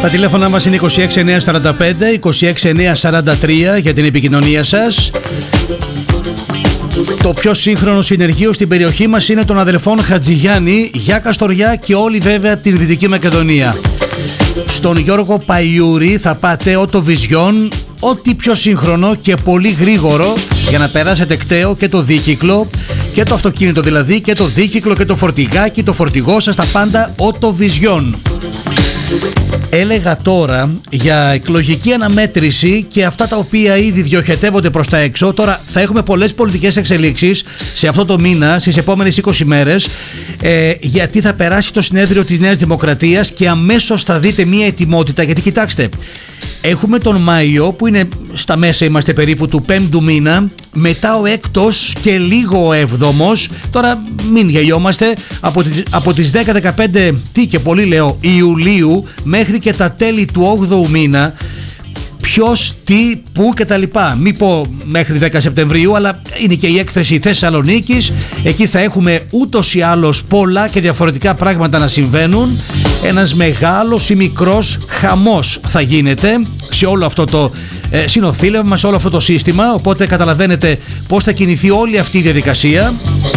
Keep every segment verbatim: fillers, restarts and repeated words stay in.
Τα τηλέφωνα μας είναι είκοσι έξι εννιακόσια σαράντα πέντε, είκοσι έξι εννιακόσια σαράντα τρία για την επικοινωνία σας. Το πιο σύγχρονο συνεργείο στην περιοχή μας είναι των αδελφών Χατζηγιάννη για Καστοριά και όλη βέβαια την Δυτική Μακεδονία. Στον Γιώργο Παϊούρη θα πάτε οτοβιζιόν, ό,τι πιο σύγχρονο και πολύ γρήγορο για να περάσετε κταίο και το δίκυκλο και το αυτοκίνητο δηλαδή και το δίκυκλο και το φορτηγάκι, το φορτηγό σας, τα πάντα οτοβιζιόν. Έλεγα τώρα για εκλογική αναμέτρηση και αυτά τα οποία ήδη διοχετεύονται προς τα έξω. Τώρα θα έχουμε πολλές πολιτικές εξελίξεις σε αυτό το μήνα, στις επόμενες είκοσι μέρες, ε, γιατί θα περάσει το συνέδριο της Νέας Δημοκρατίας και αμέσως θα δείτε μία ετοιμότητα. Γιατί κοιτάξτε, έχουμε τον Μάιο που είναι στα μέσα, είμαστε περίπου του πέμπτου μήνα, μετά ο έκτος και λίγο ο έβδομος. Τώρα μην γελιόμαστε, από τις, από τις δέκα δεκαπέντε, τι και πολύ λέω, Ιουλίου μέχρι και τα τέλη του όγδοου μήνα, ποιος, τι, πού και τα λοιπά. Μη πω μέχρι δέκα Σεπτεμβρίου, αλλά είναι και η έκθεση Θεσσαλονίκης. Εκεί θα έχουμε ούτως ή άλλως πολλά και διαφορετικά πράγματα να συμβαίνουν. Ένας μεγάλος ή μικρός χαμός θα γίνεται σε όλο αυτό το ε, συνοθήλευμα, σε όλο αυτό το σύστημα. Οπότε καταλαβαίνετε πώς θα κινηθεί όλη αυτή η διαδικασία.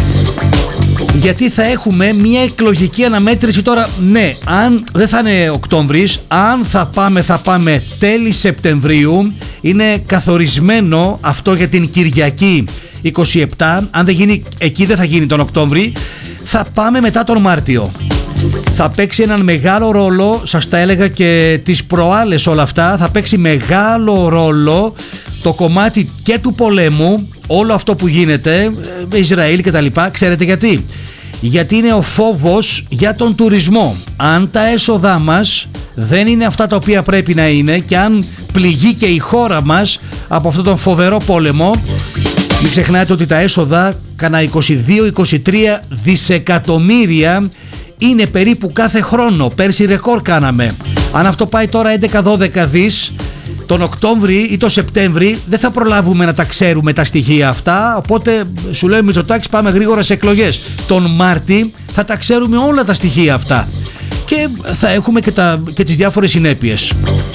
Γιατί θα έχουμε μια εκλογική αναμέτρηση τώρα, ναι, αν δεν θα είναι Οκτώβρης, αν θα πάμε, θα πάμε τέλη Σεπτεμβρίου, είναι καθορισμένο αυτό για την Κυριακή είκοσι επτά, αν δεν γίνει εκεί δεν θα γίνει τον Οκτώβρη, θα πάμε μετά τον Μάρτιο. Θα παίξει έναν μεγάλο ρόλο, σας τα έλεγα και τις προάλλες όλα αυτά, θα παίξει μεγάλο ρόλο το κομμάτι και του πολέμου, όλο αυτό που γίνεται με Ισραήλ και τα λοιπά. Ξέρετε γιατί? Γιατί είναι ο φόβος για τον τουρισμό. Αν τα έσοδά μας δεν είναι αυτά τα οποία πρέπει να είναι και αν πληγεί και η χώρα μας από αυτόν τον φοβερό πόλεμο, μην ξεχνάτε ότι τα έσοδα κανένα είκοσι δύο με είκοσι τρία δισεκατομμύρια είναι περίπου κάθε χρόνο. Πέρσι ρεκόρ κάναμε. Αν αυτό πάει τώρα έντεκα δώδεκα δις τον Οκτώβρη ή τον Σεπτέμβρη, δεν θα προλάβουμε να τα ξέρουμε τα στοιχεία αυτά. Οπότε σου λέει ο Μητσοτάκης, πάμε γρήγορα σε εκλογές. Τον Μάρτι θα τα ξέρουμε όλα τα στοιχεία αυτά και θα έχουμε και, τα, και τις διάφορες συνέπειες.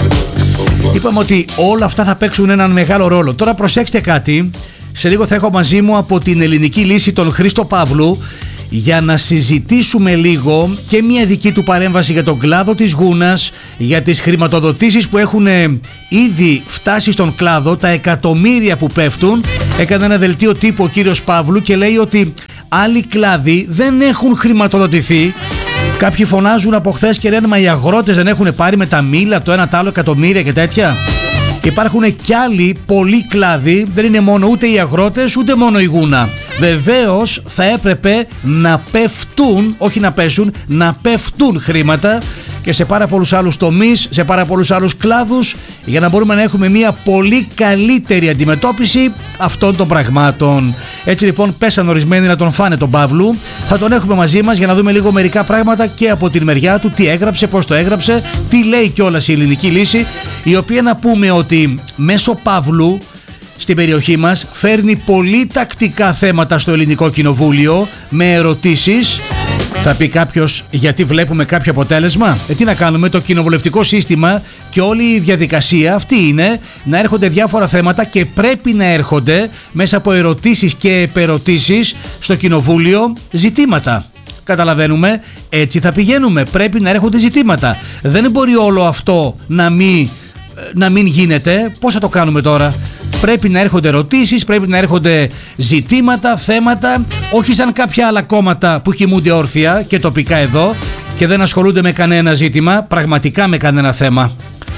Είπαμε ότι όλα αυτά θα παίξουν έναν μεγάλο ρόλο. Τώρα προσέξτε κάτι, σε λίγο θα έχω μαζί μου από την Ελληνική Λύση τον Χρήστο Παύλου για να συζητήσουμε λίγο και μια δική του παρέμβαση για τον κλάδο της γούνας, για τις χρηματοδοτήσεις που έχουν ήδη φτάσει στον κλάδο, τα εκατομμύρια που πέφτουν. Έκανε ένα δελτίο τύπου ο κύριος Παύλου και λέει ότι άλλοι κλάδοι δεν έχουν χρηματοδοτηθεί. Κάποιοι φωνάζουν από χθες και λένε, μα οι αγρότες δεν έχουν πάρει με τα μήλα το ένα τ' άλλο εκατομμύρια και τέτοια. Υπάρχουν κι άλλοι πολλοί κλάδοι, δεν είναι μόνο ούτε οι αγρότες ούτε μόνο η γούνα. Βεβαίως θα έπρεπε να πέφτουν, όχι να πέσουν, να πέφτουν χρήματα και σε πάρα πολλούς άλλους τομείς, σε πάρα πολλούς άλλους κλάδους, για να μπορούμε να έχουμε μια πολύ καλύτερη αντιμετώπιση αυτών των πραγμάτων. Έτσι λοιπόν πέσαν ορισμένοι να τον φάνε τον Παύλου. Θα τον έχουμε μαζί μας για να δούμε λίγο μερικά πράγματα και από την μεριά του, τι έγραψε, πώς το έγραψε, τι λέει κιόλας η Ελληνική Λύση, η οποία να πούμε ότι μέσω Παύλου στην περιοχή μας φέρνει πολύ τακτικά θέματα στο Ελληνικό Κοινοβούλιο με ερωτήσεις. Θα πει κάποιος, γιατί βλέπουμε κάποιο αποτέλεσμα? Ε, τι να κάνουμε, το κοινοβουλευτικό σύστημα και όλη η διαδικασία αυτή είναι να έρχονται διάφορα θέματα και πρέπει να έρχονται μέσα από ερωτήσεις και επερωτήσεις στο Κοινοβούλιο ζητήματα. Καταλαβαίνουμε, έτσι θα πηγαίνουμε, πρέπει να έρχονται ζητήματα. Δεν μπορεί όλο αυτό να μην, να μην γίνεται. Πώς θα το κάνουμε τώρα? Πρέπει να έρχονται ερωτήσεις, πρέπει να έρχονται ζητήματα, θέματα, όχι σαν κάποια άλλα κόμματα που κοιμούνται όρθια και τοπικά εδώ και δεν ασχολούνται με κανένα ζήτημα, πραγματικά με κανένα θέμα.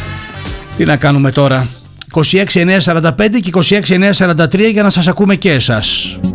Τι να κάνουμε τώρα? είκοσι έξι εννιακόσια σαράντα πέντε και είκοσι έξι εννιακόσια σαράντα τρία για να σας ακούμε και εσάς.